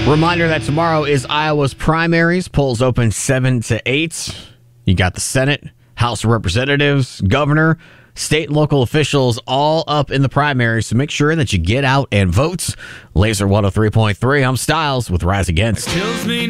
Reminder that tomorrow is Iowa's primaries. Polls open 7 to 8. You got the Senate, House of Representatives, governor, state and local officials all up in the primaries. So make sure that you get out and vote. Laser 103.3. I'm Styles with Rise Against. Kills me